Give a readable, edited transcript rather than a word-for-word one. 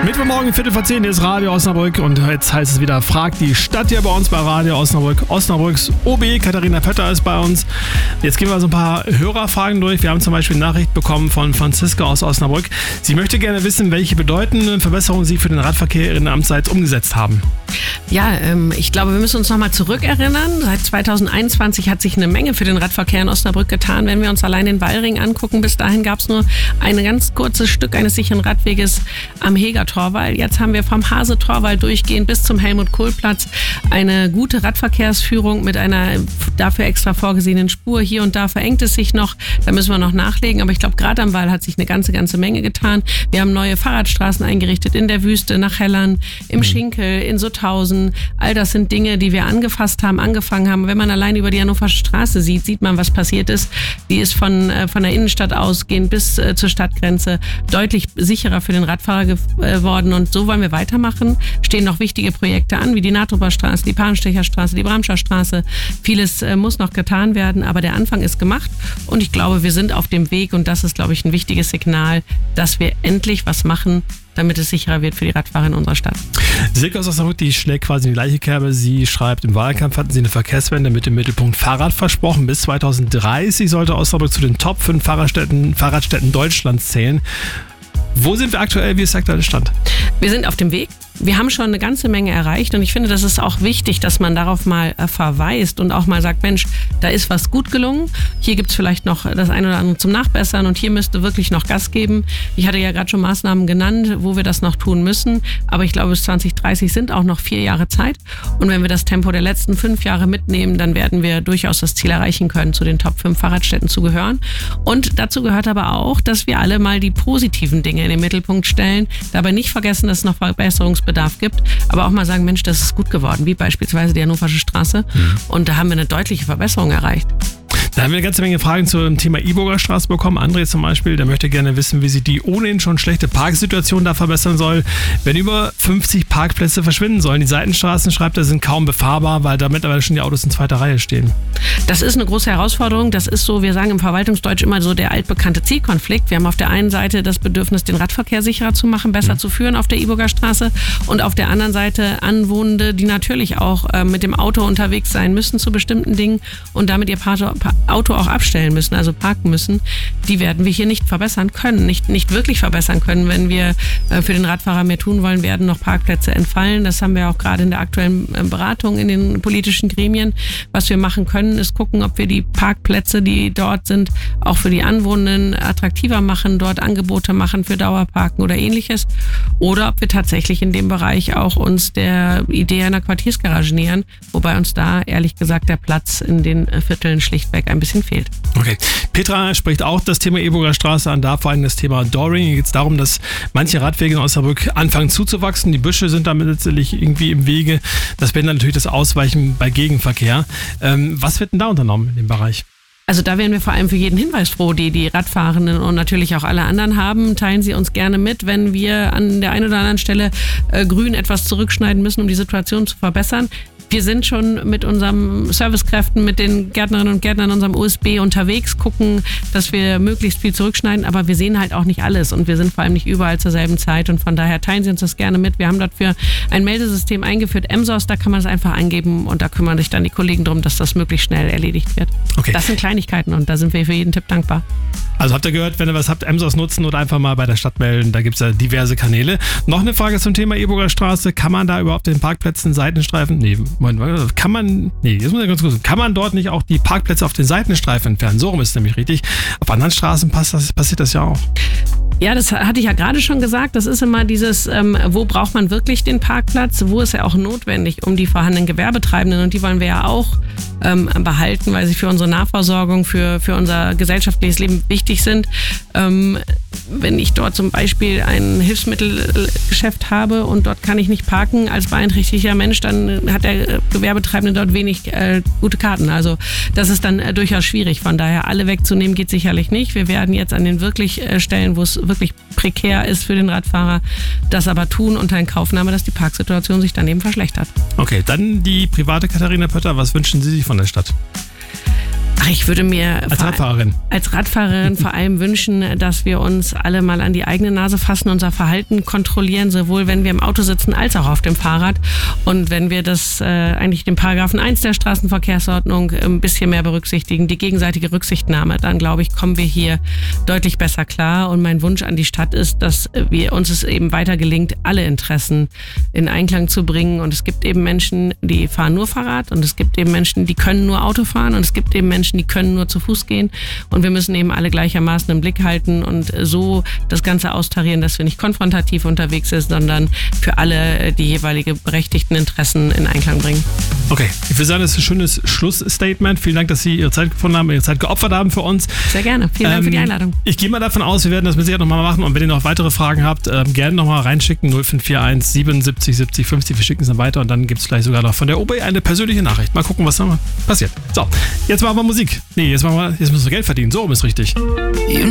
Mittwochmorgen, 10:15 ist Radio Osnabrück und jetzt heißt es wieder, fragt die Stadt hier bei uns bei Radio Osnabrück. Osnabrücks OB Katharina Pötter ist bei uns. Jetzt gehen wir so ein paar Hörerfragen durch. Wir haben zum Beispiel eine Nachricht bekommen von Franziska aus Osnabrück. Sie möchte gerne wissen, welche bedeutenden Verbesserungen Sie für den Radverkehr in der Amtszeit umgesetzt haben. Ja, ich glaube, wir müssen uns nochmal zurückerinnern. Seit 2021 hat sich eine Menge für den Radverkehr in Osnabrück getan. Wenn wir uns allein den Wallring angucken, bis dahin gab es nur ein ganz kurzes Stück eines sicheren Radweges am Heger-Torwall. Jetzt haben wir vom Hase-Torwall durchgehend bis zum Helmut-Kohl-Platz eine gute Radverkehrsführung mit einer dafür extra vorgesehenen Spur. Hier und da verengt es sich noch, da müssen wir noch nachlegen. Aber ich glaube, gerade am Wall hat sich eine ganze Menge getan. Wir haben neue Fahrradstraßen eingerichtet in der Wüste, nach Hellern, im Schinkel, in Sutthausen. All das sind Dinge, die wir angefangen haben. Wenn man allein über die Hannoversche Straße sieht man, was passiert ist. Die ist von der Innenstadt ausgehend bis zur Stadtgrenze deutlich sicherer für den Radfahrer geworden. Und so wollen wir weitermachen. Stehen noch wichtige Projekte an, wie die Nahtruber Straße, die Pahnstecher Straße, die Bramscher Straße. Vieles muss noch getan werden, aber der Anfang ist gemacht. Und ich glaube, wir sind auf dem Weg. Und das ist, glaube ich, ein wichtiges Signal, dass wir endlich was machen, damit es sicherer wird für die Radfahrer in unserer Stadt. Silke aus Osnabrück, die schlägt quasi in die gleiche Kerbe. Sie schreibt, im Wahlkampf hatten sie eine Verkehrswende mit dem Mittelpunkt Fahrrad versprochen. Bis 2030 sollte Osnabrück zu den Top 5 Fahrradstädten Deutschlands zählen. Wo sind wir aktuell? Wie ist der aktuelle Stand? Wir sind auf dem Weg. Wir haben schon eine ganze Menge erreicht und ich finde, das ist auch wichtig, dass man darauf mal verweist und auch mal sagt, Mensch, da ist was gut gelungen. Hier gibt es vielleicht noch das eine oder andere zum Nachbessern und hier müsste wirklich noch Gas geben. Ich hatte ja gerade schon Maßnahmen genannt, wo wir das noch tun müssen. Aber ich glaube, bis 2030 sind auch noch 4 Jahre Zeit. Und wenn wir das Tempo der letzten 5 Jahre mitnehmen, dann werden wir durchaus das Ziel erreichen können, zu den Top 5 Fahrradstädten zu gehören. Und dazu gehört aber auch, dass wir alle mal die positiven Dinge in den Mittelpunkt stellen. Dabei nicht vergessen, dass es noch Verbesserungsbedarf gibt, aber auch mal sagen, Mensch, das ist gut geworden, wie beispielsweise die Hannoversche Straße. Und da haben wir eine deutliche Verbesserung erreicht. Da haben wir eine ganze Menge Fragen zum Thema Iburger Straße bekommen. André zum Beispiel, der möchte gerne wissen, wie sie die ohnehin schon schlechte Parksituation da verbessern soll, wenn über 50 Parkplätze verschwinden sollen. Die Seitenstraßen, schreibt er, sind kaum befahrbar, weil da mittlerweile schon die Autos in zweiter Reihe stehen. Das ist eine große Herausforderung. Das ist so, wir sagen im Verwaltungsdeutsch immer so der altbekannte Zielkonflikt. Wir haben auf der einen Seite das Bedürfnis, den Radverkehr sicherer zu machen, besser zu führen auf der Iburger Straße und auf der anderen Seite Anwohnende, die natürlich auch mit dem Auto unterwegs sein müssen zu bestimmten Dingen und damit ihr Auto auch abstellen müssen, also parken müssen, die werden wir hier nicht verbessern können, nicht wirklich verbessern können. Wenn wir für den Radfahrer mehr tun wollen, werden noch Parkplätze entfallen. Das haben wir auch gerade in der aktuellen Beratung in den politischen Gremien. Was wir machen können, ist gucken, ob wir die Parkplätze, die dort sind, auch für die Anwohnenden attraktiver machen, dort Angebote machen für Dauerparken oder ähnliches. Oder ob wir tatsächlich in dem Bereich auch uns der Idee einer Quartiersgarage nähern, wobei uns da ehrlich gesagt der Platz in den Vierteln schlichtweg ein bisschen fehlt. Okay. Petra spricht auch das Thema Iburger Straße an, da vor allem das Thema Doring. Hier geht es darum, dass manche Radwege in Osnabrück anfangen zuzuwachsen. Die Büsche sind damit letztlich irgendwie im Wege. Das behindert natürlich das Ausweichen bei Gegenverkehr. Was wird denn da unternommen in dem Bereich? Also da wären wir vor allem für jeden Hinweis froh, die Radfahrenden und natürlich auch alle anderen haben. Teilen Sie uns gerne mit, wenn wir an der einen oder anderen Stelle grün etwas zurückschneiden müssen, um die Situation zu verbessern. Wir sind schon mit unseren Servicekräften, mit den Gärtnerinnen und Gärtnern in unserem USB unterwegs, gucken, dass wir möglichst viel zurückschneiden, aber wir sehen halt auch nicht alles und wir sind vor allem nicht überall zur selben Zeit und von daher teilen Sie uns das gerne mit. Wir haben dafür ein Meldesystem eingeführt, MSOS, da kann man es einfach eingeben und da kümmern sich dann die Kollegen darum, dass das möglichst schnell erledigt wird. Okay. Das sind Kleinigkeiten und da sind wir für jeden Tipp dankbar. Also habt ihr gehört, wenn ihr was habt, MSOS nutzen oder einfach mal bei der Stadt melden, da gibt es ja diverse Kanäle. Noch eine Frage zum Thema Iburger Straße, kann man da überhaupt den Parkplätzen Seitenstreifen, kann man dort nicht auch die Parkplätze auf den Seitenstreifen entfernen? So rum ist es nämlich richtig. Auf anderen Straßen passiert das ja auch. Ja, das hatte ich ja gerade schon gesagt. Das ist immer dieses, wo braucht man wirklich den Parkplatz? Wo ist er auch notwendig, um die vorhandenen Gewerbetreibenden? Und die wollen wir ja auch behalten, weil sie für unsere Nahversorgung, für unser gesellschaftliches Leben wichtig sind. Wenn ich dort zum Beispiel ein Hilfsmittelgeschäft habe und dort kann ich nicht parken als beeinträchtigter Mensch, dann hat der Gewerbetreibende dort wenig gute Karten. Also das ist dann durchaus schwierig. Von daher alle wegzunehmen geht sicherlich nicht. Wir werden jetzt an den wirklich Stellen, wo es wirklich prekär ist für den Radfahrer, das aber tun unter Inkaufnahme, dass die Parksituation sich dann eben verschlechtert. Okay, dann die private Katharina Pötter. Was wünschen Sie sich von der Stadt? Ach, ich würde mir als Radfahrerin vor allem wünschen, dass wir uns alle mal an die eigene Nase fassen, unser Verhalten kontrollieren, sowohl wenn wir im Auto sitzen als auch auf dem Fahrrad. Und wenn wir das eigentlich den Paragraphen 1 der Straßenverkehrsordnung ein bisschen mehr berücksichtigen, die gegenseitige Rücksichtnahme, dann glaube ich, kommen wir hier deutlich besser klar. Und mein Wunsch an die Stadt ist, dass uns es eben weiter gelingt, alle Interessen in Einklang zu bringen. Und es gibt eben Menschen, die fahren nur Fahrrad, und es gibt eben Menschen, die können nur Auto fahren, und es gibt eben Menschen, die können nur zu Fuß gehen, und wir müssen eben alle gleichermaßen im Blick halten und so das Ganze austarieren, dass wir nicht konfrontativ unterwegs sind, sondern für alle die jeweilige berechtigten Interessen in Einklang bringen. Okay, ich würde sagen, das ist ein schönes Schlussstatement. Vielen Dank, dass Sie Ihre Zeit gefunden haben, Ihre Zeit geopfert haben für uns. Sehr gerne. Vielen Dank für die Einladung. Ich gehe mal davon aus, wir werden das mit Sicherheit nochmal machen, und wenn ihr noch weitere Fragen habt, gerne nochmal reinschicken, 0541 77 70 50, wir schicken es dann weiter, und dann gibt es vielleicht sogar noch von der OB eine persönliche Nachricht. Mal gucken, was da passiert. So, jetzt machen wir Musik. Nee, jetzt müssen wir Geld verdienen. So ist richtig.